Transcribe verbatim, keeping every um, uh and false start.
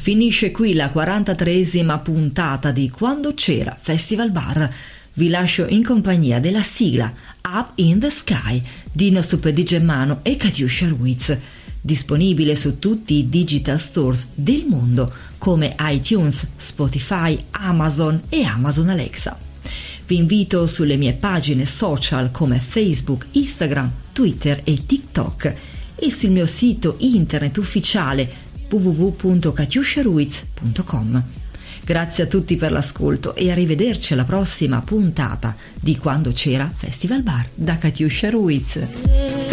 Finisce qui la quarantatreesima puntata di Quando c'era Festival Bar. Vi lascio in compagnia della sigla Up in the Sky di No Super di Germano e Katiuscia Ruiz, disponibile su tutti i digital stores del mondo come iTunes, Spotify, Amazon e Amazon Alexa. Vi invito sulle mie pagine social come Facebook, Instagram, Twitter e TikTok e sul mio sito internet ufficiale w w w punto katiuscia ruiz punto com. Grazie a tutti per l'ascolto e arrivederci alla prossima puntata di Quando c'era Festival Bar da Katiuscia Ruiz.